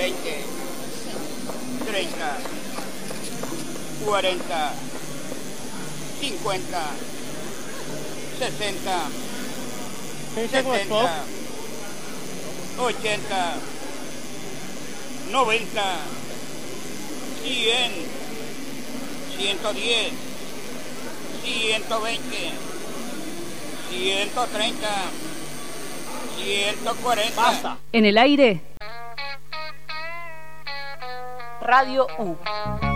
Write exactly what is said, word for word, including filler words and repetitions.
veinte, treinta, cuarenta, cincuenta, sesenta, setenta, ochenta, noventa, cien, ciento diez, ciento veinte, ciento treinta, ciento cuarenta. Basta. En el aire, Radio U.